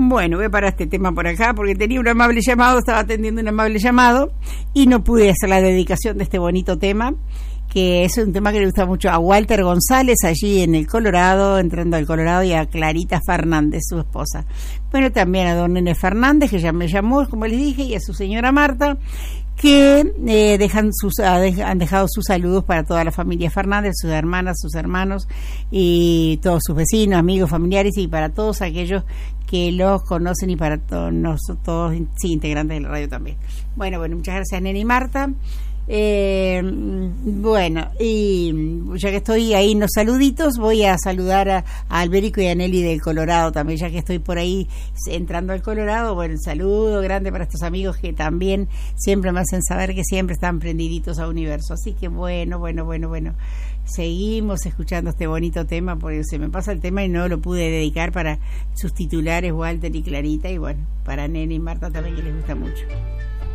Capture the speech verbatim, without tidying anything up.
Bueno, voy a parar este tema por acá porque tenía un amable llamado, estaba atendiendo un amable llamado y no pude hacer la dedicación de este bonito tema, que es un tema que le gusta mucho a Walter González, allí en el Colorado, entrando al Colorado, y a Clarita Fernández, su esposa. Bueno, también a don Nene Fernández, que ya me llamó, como les dije, y a su señora Marta, que eh, dejan sus, han dejado sus saludos para toda la familia Fernández, sus hermanas, sus hermanos y todos sus vecinos, amigos, familiares, y para todos aquellos que los conocen, y para todos nosotros, todos, sí, integrantes de la radio también. Bueno, bueno, muchas gracias, Nene y Marta. Eh, bueno, y ya que estoy ahí en los saluditos, voy a saludar a, a Alberico y a Nelly del Colorado también, ya que estoy por ahí entrando al Colorado. Bueno, un saludo grande para estos amigos que también siempre me hacen saber que siempre están prendiditos a Universo. Así que bueno, bueno, bueno, bueno, seguimos escuchando este bonito tema, porque se me pasa el tema y no lo pude dedicar para sus titulares Walter y Clarita, y bueno, para Nene y Marta también, que les gusta mucho.